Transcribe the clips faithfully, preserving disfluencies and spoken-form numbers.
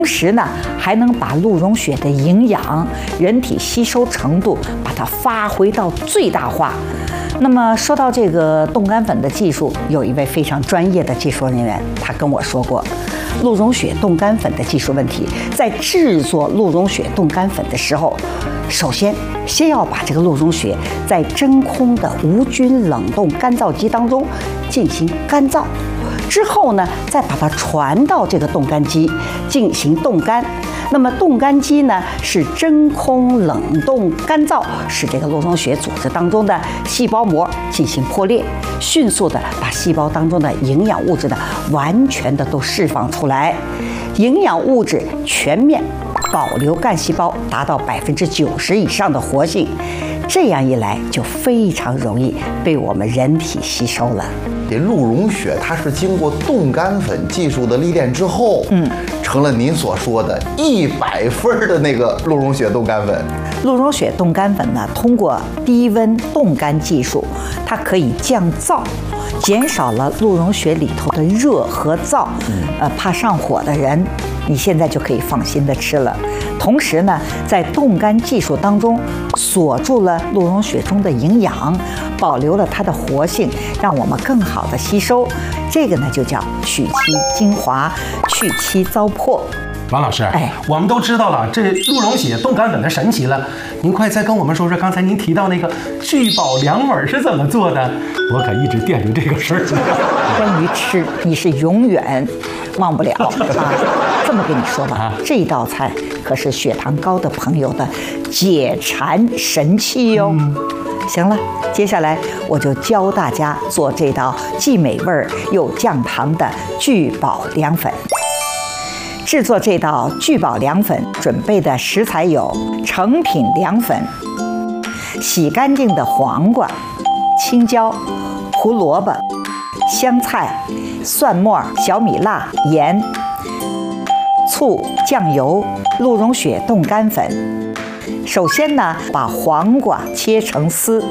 同时呢，还能把鹿茸血的营养、人体吸收程度，把它发挥到最大化。那么说到这个冻干粉的技术，有一位非常专业的技术人员，他跟我说过，鹿茸血冻干粉的技术问题，在制作鹿茸血冻干粉的时候，首先先要把这个鹿茸血在真空的无菌冷冻干燥机当中进行干燥。之后呢，再把它传到这个冻干机进行冻干。那么冻干机呢是真空冷冻干燥，使这个鹿茸血组织当中的细胞膜进行破裂，迅速的把细胞当中的营养物质呢完全的都释放出来，营养物质全面保留干细胞，达到百分之九十以上的活性。这样一来就非常容易被我们人体吸收了。 这鹿茸血它是经过冻干粉技术的历练之后，嗯，成了您所说的一百分的那个鹿茸血冻干粉。 鹿茸血冻干粉呢，通过低温冻干技术，它可以降燥，减少了鹿茸血里头的热和燥，呃，怕上火的人，你现在就可以放心的吃了。同时呢，在冻干技术当中锁住了鹿茸血中的营养，保留了它的活性，让我们更好的吸收。这个呢就叫去其精华，去其糟粕。 王老师，哎，我们都知道了这鹿茸血冻干粉的神奇了，您快再跟我们说说刚才您提到那个聚宝凉粉是怎么做的？我可一直惦记这个事儿。 关于吃，你是永远忘不了啊！这么跟你说吧，这道菜可是血糖高的朋友的解馋神器哟。嗯、行了，接下来我就教大家做这道既美味又降糖的聚宝凉粉。制作这道聚宝凉粉准备的食材有成品凉粉、洗干净的黄瓜、青椒、胡萝卜、香菜、蒜末、小米辣、盐、醋、酱油、鹿茸血冻干粉。首先呢，把黄瓜切成丝，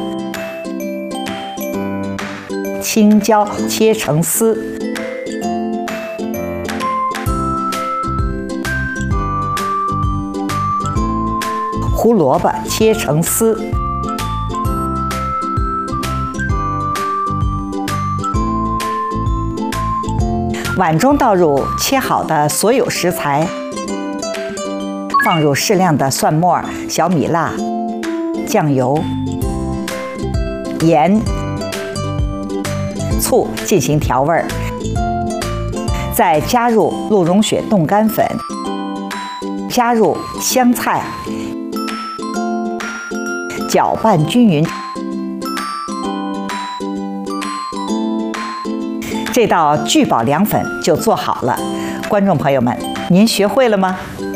青椒切成丝，胡萝卜切成丝，碗中倒入切好的所有食材，放入适量的蒜末、小米辣、酱油、盐、醋进行调味儿，再加入鹿茸血冻干粉，加入香菜，搅拌均匀。这道聚宝凉粉就做好了。观众朋友们，您学会了吗？